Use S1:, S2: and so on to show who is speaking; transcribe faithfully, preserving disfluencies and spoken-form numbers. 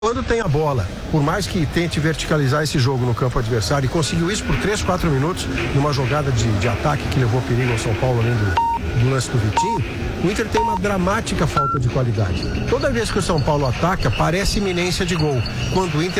S1: Quando tem a bola, por mais que tente verticalizar esse jogo no campo adversário, e conseguiu isso por três, quatro minutos, numa jogada de, de ataque que levou perigo ao São Paulo, além do, do lance do Vitinho, o Inter tem uma dramática falta de qualidade. Toda vez que o São Paulo ataca, parece iminência de gol. Quando o Inter